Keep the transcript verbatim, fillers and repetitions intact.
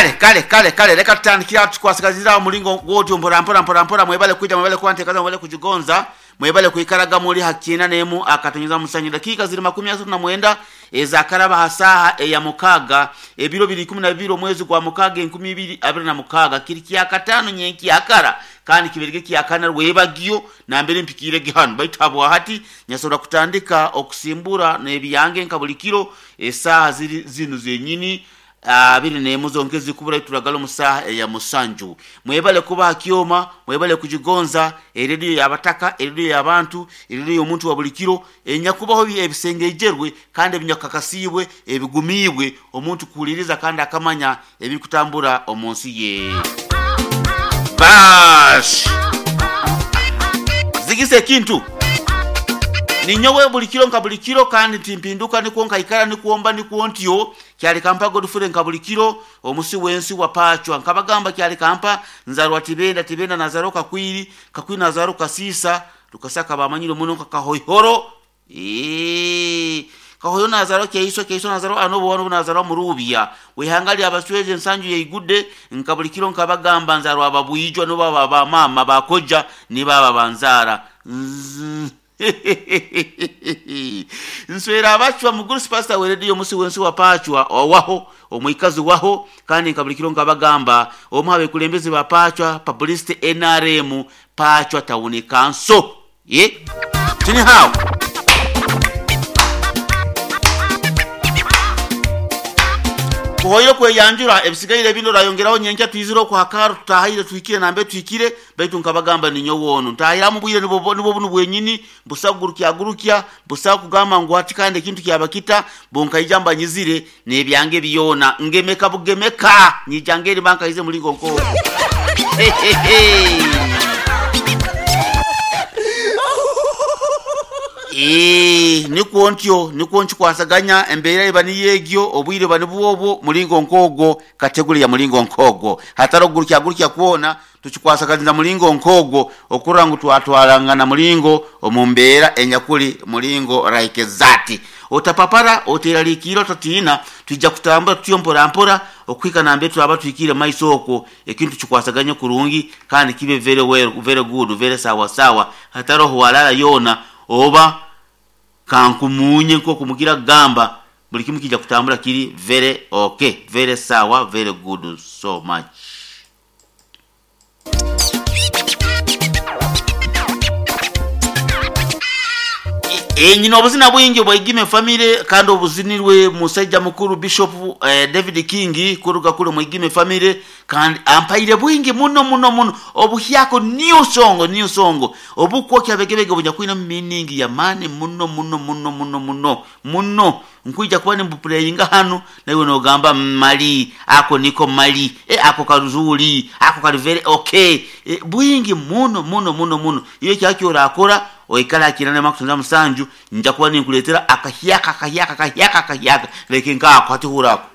kale kale kale kale leka tutandikira tukwasagazira mulingo gwoti mpora mpora mpora mpora mwebale kuja mwebale kwante kaza mwebale kujigonza mwebale kuikaraga muri hakina nemu akatonyeza musanyi dakika ziri makumi asatu na mwenda eza karaba hasaha e ya mukaga ebiro biri kumi na bibiri omwezi gwa mukaga enkumi ibiri abiri na mukaga kiri kya katano nyenki akara kandi kibirige kya kana webagyo na mbere mpikire gihano baitabwa hati nyasora kutandika okusimbura nebiyange nkabulikiro esaha ziri zinu zenyini abiri nemu zongezi kubura turagalo musaha ya musanju mwebale kuba hakioma mwebale kujigonza eredio yabataka eredio yabantu eredio yomuntu wabulikiro enyakubaho ebisengejerwe kandi ebinyakakasibwe ebigumibwe omuntu kuliriza kandi akamanya ebikutambura omunsi ye bash zigise kintu ninyowe bulikiro nkabulikiro kandi timpinduka nikonka ikara nikuomba nikuontio kyali kampa Godfrey nkabulikiro omusi wensi wapachwa nkabagamba kyali kampa nzarwa tibenda tibenda nazaroka kwiri kakwiri nazaroka sisa tukasaka bamanyiro muno kahoyhoro eh kahoyo nazaro keiso keiso nazaro anobo wano nazaro murubia wehangali abasweze nsanju yeigude nkabulikiro nkabagamba nzarwa ababuyijwa no baba ba mama bakoja ni baba banzara nswera abachwa muguru spasta weredio musi wensi wapachwa waho omwikazi waho kandi nkabulikiro nkabagamba omhawe kulembezi bapachwa publicity N R M pachwa tauni kanso ye tini how kuhoyo kwe yanjura ebisigaire bino rayongeraho nyenka twiziro kwa karu tutahire twikire nambe twikire baitu nkabagamba ninyo wono ntahira mubwire nibo nibo bunu bwenyini busagurukya gurukya busakugama ngo atikande kintu kyabakita bonka ijamba nyizire nebyange biyona ngemeka bugemeka nyijangeri banka ize mulingo nko Eh nikuontyo nikuonchi kwasaganya embera ibani yegyo obwire bani buobo mulingo nkogo kategori ya mulingo nkogo hataro gurukya gurukya kuona tuchikwasaganya mulingo nkogo okurangu twatwalangana mulingo omumbera enyakuli mulingo raike zati otapapara oteralikiro tatina tujja kutamba tuyompora mpora okwika nambe twaba twikire maisoko ekintu chikwasaganya kurungi kandi kibe very well very good very sawa sawa hataro huwalala yona oba kankumunye nko kumugira gamba buli kimu kijja kutambula kiri very okay very sawa very good so much enyino obuzina bwingi obwigime family kandi obuzinirwe musajja mukuru Bishop eh, David King kuruga kule mwigime family kandi ampaire bwingi muno muno muno obuhyako new song new song obukwo kyabegebege bunya kwina meaning ya mane muno muno muno muno muno muno nkuija kubane mbuplayinga hano nawe no gamba mali ako niko mali e ako karuzuli ako kali very okay e, bwingi muno muno muno muno iyo kyakyo akora oikala kirane makutonda musanju nja kuba ninkuletera akahyaka akahyaka akahyaka akahyaka leke ngako ati hurako